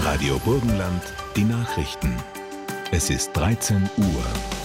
Radio Burgenland, die Nachrichten. Es ist 13 Uhr.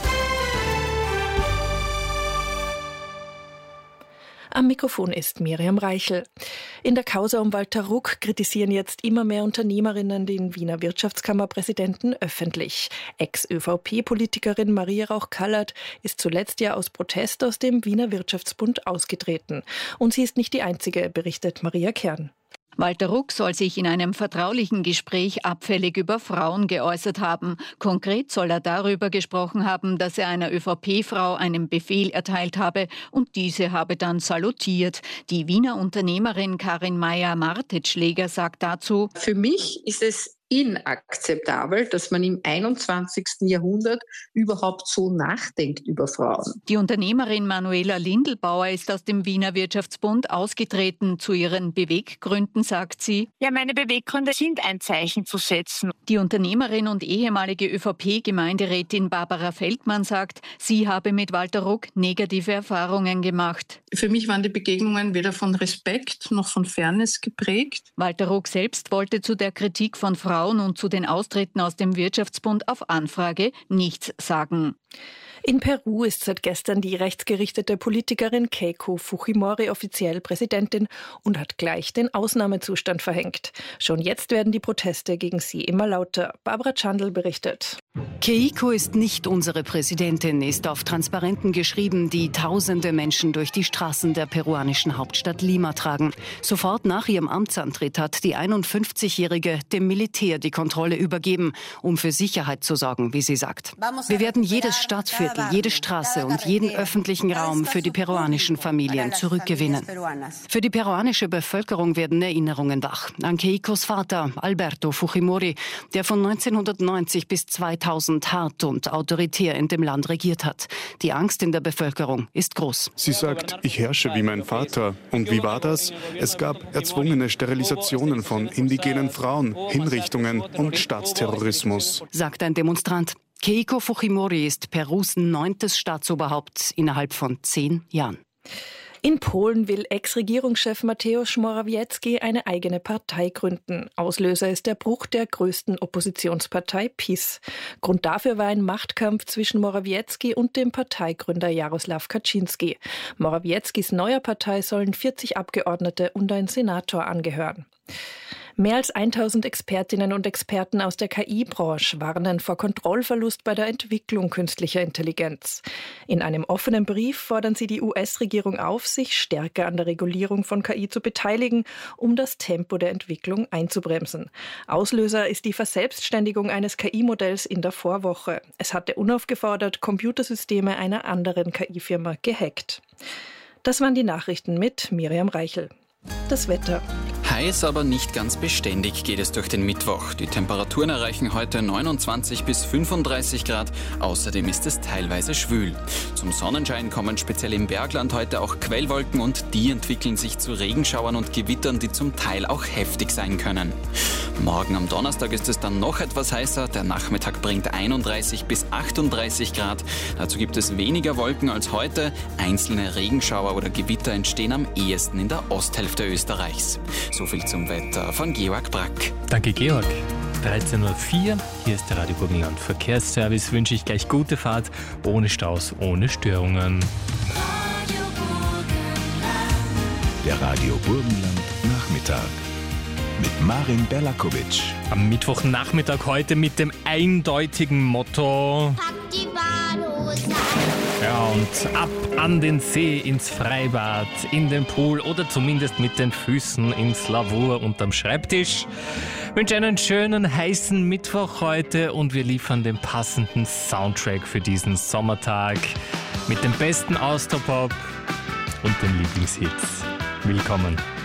Am Mikrofon ist Miriam Reichel. In der Causa um Walter Ruck kritisieren jetzt immer mehr Unternehmerinnen den Wiener Wirtschaftskammerpräsidenten öffentlich. Ex-ÖVP-Politikerin Maria Rauch-Kallert ist zuletzt ja aus Protest aus dem Wiener Wirtschaftsbund ausgetreten. Und sie ist nicht die einzige, berichtet Maria Kern. Walter Ruck soll sich in einem vertraulichen Gespräch abfällig über Frauen geäußert haben. Konkret soll er darüber gesprochen haben, dass er einer ÖVP-Frau einen Befehl erteilt habe und diese habe dann salutiert. Die Wiener Unternehmerin Karin Meyer-Martetschläger sagt dazu: Für mich ist es inakzeptabel, dass man im 21. Jahrhundert überhaupt so nachdenkt über Frauen. Die Unternehmerin Manuela Lindelbauer ist aus dem Wiener Wirtschaftsbund ausgetreten. Zu ihren Beweggründen sagt sie: Ja, meine Beweggründe sind, ein Zeichen zu setzen. Die Unternehmerin und ehemalige ÖVP-Gemeinderätin Barbara Feldmann sagt, sie habe mit Walter Ruck negative Erfahrungen gemacht. Für mich waren die Begegnungen weder von Respekt noch von Fairness geprägt. Walter Ruck selbst wollte zu der Kritik von Frauen und zu den Austritten aus dem Wirtschaftsbund auf Anfrage nichts sagen. In Peru ist seit gestern die rechtsgerichtete Politikerin Keiko Fujimori offiziell Präsidentin und hat gleich den Ausnahmezustand verhängt. Schon jetzt werden die Proteste gegen sie immer lauter. Barbara Chandl berichtet. Keiko ist nicht unsere Präsidentin, ist auf Transparenten geschrieben, die tausende Menschen durch die Straßen der peruanischen Hauptstadt Lima tragen. Sofort nach ihrem Amtsantritt hat die 51-Jährige dem Militär die Kontrolle übergeben, um für Sicherheit zu sorgen, wie sie sagt. Wir werden jedes Stadtviertel, jede Straße und jeden öffentlichen Raum für die peruanischen Familien zurückgewinnen. Für die peruanische Bevölkerung werden Erinnerungen wach an Keikos Vater, Alberto Fujimori, der von 1990 bis 2000 hart und autoritär in dem Land regiert hat. Die Angst in der Bevölkerung ist groß. Sie sagt, ich herrsche wie mein Vater. Und wie war das? Es gab erzwungene Sterilisationen von indigenen Frauen, Hinrichtungen und Staatsterrorismus, sagt ein Demonstrant. Keiko Fujimori ist Perus 9. Staatsoberhaupt innerhalb von 10 Jahren. In Polen will Ex-Regierungschef Mateusz Morawiecki eine eigene Partei gründen. Auslöser ist der Bruch der größten Oppositionspartei PiS. Grund dafür war ein Machtkampf zwischen Morawiecki und dem Parteigründer Jarosław Kaczyński. Morawieckis neuer Partei sollen 40 Abgeordnete und ein Senator angehören. Mehr als 1000 Expertinnen und Experten aus der KI-Branche warnen vor Kontrollverlust bei der Entwicklung künstlicher Intelligenz. In einem offenen Brief fordern sie die US-Regierung auf, sich stärker an der Regulierung von KI zu beteiligen, um das Tempo der Entwicklung einzubremsen. Auslöser ist die Verselbstständigung eines KI-Modells in der Vorwoche. Es hatte unaufgefordert Computersysteme einer anderen KI-Firma gehackt. Das waren die Nachrichten mit Miriam Reichel. Das Wetter. Heiß, aber nicht ganz beständig geht es durch den Mittwoch. Die Temperaturen erreichen heute 29 bis 35 Grad. Außerdem ist es teilweise schwül. Zum Sonnenschein kommen speziell im Bergland heute auch Quellwolken und die entwickeln sich zu Regenschauern und Gewittern, die zum Teil auch heftig sein können. Morgen am Donnerstag ist es dann noch etwas heißer. Der Nachmittag bringt 31 bis 38 Grad. Dazu gibt es weniger Wolken als heute. Einzelne Regenschauer oder Gewitter entstehen am ehesten in der Osthälfte Österreichs. So viel zum Wetter von Georg Brack. Danke, Georg. 13.04 Uhr, hier ist der Radio Burgenland Verkehrsservice. Wünsche ich gleich gute Fahrt, ohne Staus, ohne Störungen. Der Radio Burgenland Nachmittag mit Marin Berlakovic. Am Mittwochnachmittag heute mit dem eindeutigen Motto: Pack die Badehose. Ja, und ab an den See, ins Freibad, in den Pool oder zumindest mit den Füßen ins Lavur unterm Schreibtisch. Ich wünsche einen schönen, heißen Mittwoch heute und wir liefern den passenden Soundtrack für diesen Sommertag mit dem besten Austropop und den Lieblingshits. Willkommen.